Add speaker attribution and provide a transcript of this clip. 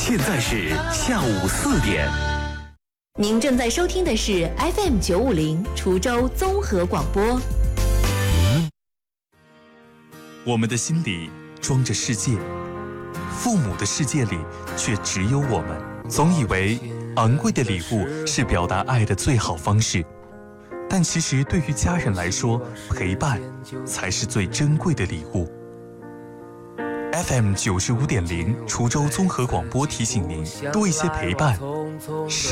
Speaker 1: 现在是下午4点。
Speaker 2: 您正在收听的是 FM 950滁州综合广播。
Speaker 3: 我们的心里装着世界，父母的世界里却只有我们。总以为昂贵的礼物是表达爱的最好方式，但其实对于家人来说，陪伴才是最珍贵的礼物。FM 95.0滁州综合广播提醒您，多一些陪伴，少